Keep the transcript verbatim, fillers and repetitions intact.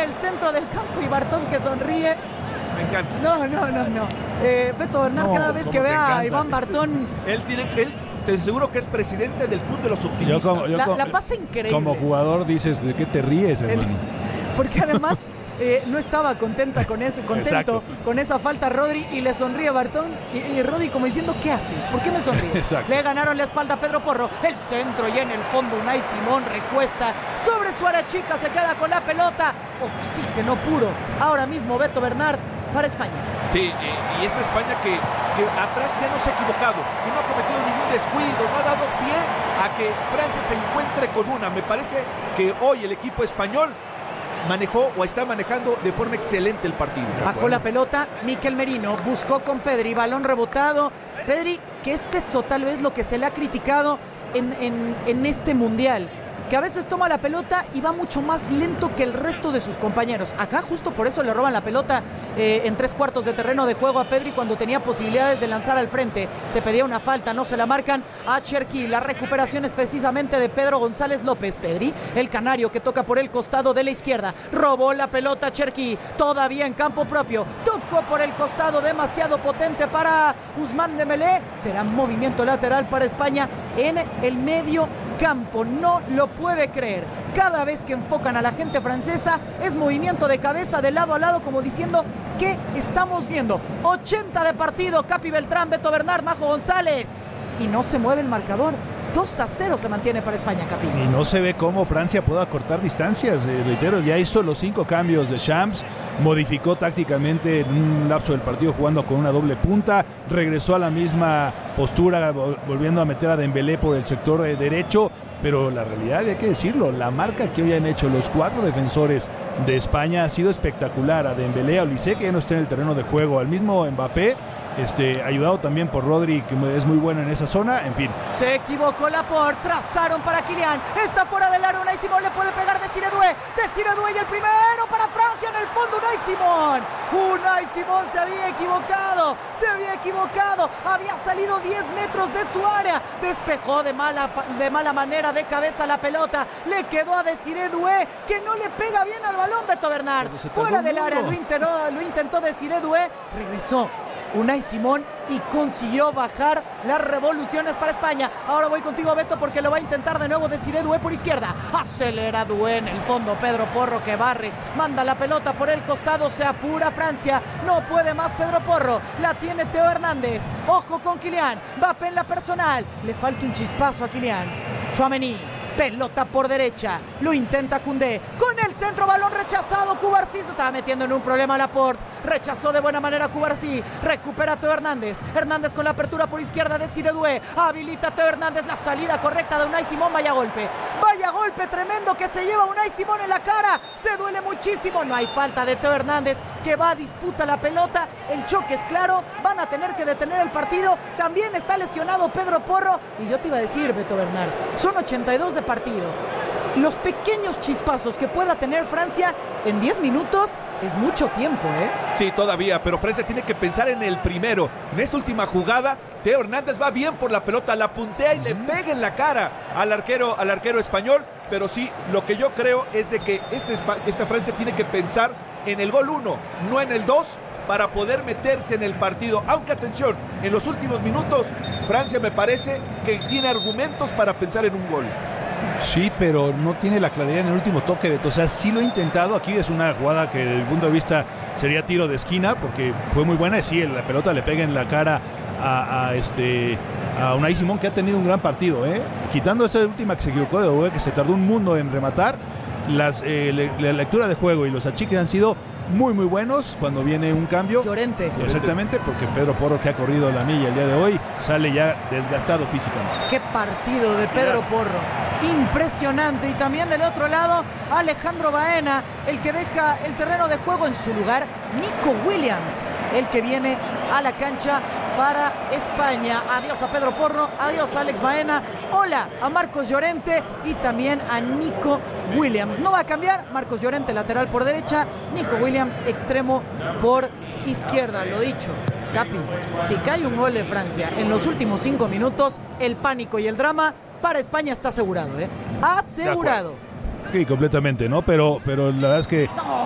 el centro del campo y Bartón que sonríe. Me encanta. No, no, no, no. Eh, Beto Bernard, no, cada vez que vea a Iván Bartón... Él tiene... Él, te aseguro que es presidente del club de los optimistas. Yo como, yo la, como, la pasa increíble. Como jugador dices, ¿de qué te ríes, hermano? El, porque además eh, no estaba contenta con ese, contento Exacto. con esa falta Rodri y le sonríe Bartón y, y Rodri como diciendo, ¿qué haces? ¿Por qué me sonríes? Exacto. Le ganaron la espalda a Pedro Porro, el centro y en el fondo Unai Simón recuesta sobre su área chica, se queda con la pelota, oxígeno puro. Ahora mismo Beto Bernard para España. Sí, eh, y esta España que, que atrás ya no se ha equivocado, que no ha cometido ningún descuido, no ha dado pie a que Francia se encuentre con una. Me parece que hoy el equipo español manejó o está manejando de forma excelente el partido. Bajó la pelota, Mikel Merino buscó con Pedri, balón rebotado. Pedri, ¿qué es eso? Tal vez lo que se le ha criticado en, en, en este mundial, que a veces toma la pelota y va mucho más lento que el resto de sus compañeros. Acá justo por eso le roban la pelota eh, en tres cuartos de terreno de juego a Pedri cuando tenía posibilidades de lanzar al frente. Se pedía una falta, no se la marcan a Cherki. La recuperación es precisamente de Pedro González López. Pedri, el canario que toca por el costado de la izquierda. Robó la pelota Cherki, todavía en campo propio. Tocó por el costado, demasiado potente para Ousmane Dembélé. Será movimiento lateral para España en el medio campo. No lo puede creer. Cada vez que enfocan a la gente francesa es movimiento de cabeza de lado a lado como diciendo, ¿qué estamos viendo? ochenta de partido, Capi Beltrán, Beto Bernard, Majo González. Y no se mueve el marcador. dos a cero se mantiene para España, Capi. Y no se ve cómo Francia pueda cortar distancias. Eh, reitero, ya hizo los cinco cambios de Champs, modificó tácticamente en un lapso del partido jugando con una doble punta, regresó a la misma postura, volviendo a meter a Dembélé por el sector de derecho, pero la realidad, hay que decirlo, la marca que hoy han hecho los cuatro defensores de España ha sido espectacular. A Dembélé, a Olise, que ya no está en el terreno de juego, al mismo Mbappé, Este, ayudado también por Rodri, que es muy bueno en esa zona, en fin. Se equivocó Laporte, trazaron para Kylian, está fuera del área, Unai Simón le puede pegar Desiré Doué, Desiré Doué y el primero para Francia en el fondo, Unai Simón. Unai Simón se había equivocado, se había equivocado, había salido diez metros de su área, despejó de mala, de mala manera de cabeza la pelota, le quedó a Desiré Doué, que no le pega bien al balón, Beto Bernard, fuera del área, lo intentó, lo intentó Desiré Doué, regresó Unai Simón y consiguió bajar las revoluciones para España. Ahora voy contigo, Beto, porque lo va a intentar de nuevo Desiré Doué por izquierda. Acelera Doué en el fondo, Pedro Porro que barre, manda la pelota por el costado, se apura Francia, no puede más Pedro Porro, la tiene Teo Hernández, ojo con Kylian, Mbappé en la personal, le falta un chispazo a Kylian. Tchouaméni, pelota por derecha, lo intenta Koundé, con el centro, balón rechazado, Cubarsí se estaba metiendo en un problema Laporte, rechazó de buena manera Cubarsí, recupera Teo Hernández, Hernández con la apertura por izquierda de Desiré Doué, habilita Teo Hernández, la salida correcta de Unai Simón, vaya golpe, vaya golpe tremendo que se lleva Unai Simón en la cara, se duele muchísimo, no hay falta de Teo Hernández que va a disputa la pelota, el choque es claro, van a tener que detener el partido, también está lesionado Pedro Porro, y yo te iba a decir, Beto Bernard, son ochenta y dos de partido. Los pequeños chispazos que pueda tener Francia en diez minutos es mucho tiempo, ¿eh? Sí, todavía, pero Francia tiene que pensar en el primero. En esta última jugada, Teo Hernández va bien por la pelota, la puntea y le pega en la cara al arquero, al arquero español. Pero sí, lo que yo creo es de que este, esta Francia tiene que pensar en el gol uno, no en el dos, para poder meterse en el partido. Aunque atención, en los últimos minutos, Francia me parece que tiene argumentos para pensar en un gol. Sí, pero no tiene la claridad en el último toque, Beto. O sea, sí lo ha intentado. Aquí es una jugada que desde mi punto de vista sería tiro de esquina, porque fue muy buena. Y sí, la pelota le pega en la cara a, a este a Unai Simón, que ha tenido un gran partido, ¿eh? Quitando esa última que se equivocó de Doué, que se tardó un mundo en rematar, las, eh, le, la lectura de juego y los achiques han sido muy muy buenos cuando viene un cambio. Llorente. Exactamente, porque Pedro Porro, que ha corrido la milla el día de hoy, sale ya desgastado físicamente. Qué partido de Pedro Porro, impresionante. Y también del otro lado, Alejandro Baena, el que deja el terreno de juego, en su lugar Nico Williams, el que viene a la cancha para España. Adiós a Pedro Porro, adiós a Alex Baena, hola a Marcos Llorente y también a Nico Williams. No va a cambiar, Marcos Llorente lateral por derecha, Nico Williams extremo por izquierda. Lo dicho, Capi, si cae un gol de Francia en los últimos cinco minutos, el pánico y el drama para España está asegurado, ¿eh? Asegurado. Sí, completamente, ¿no? Pero, pero la verdad es que... No.